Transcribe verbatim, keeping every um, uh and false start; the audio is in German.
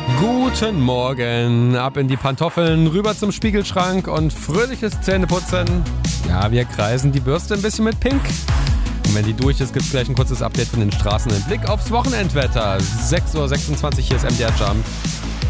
Guten Morgen, ab in die Pantoffeln, rüber zum Spiegelschrank und fröhliches Zähneputzen. Ja, wir kreisen die Bürste ein bisschen mit Pink. Und wenn die durch ist, gibt's gleich ein kurzes Update von den Straßen. Ein Blick aufs Wochenendwetter. sechs Uhr sechsundzwanzig, hier ist M D R Jump.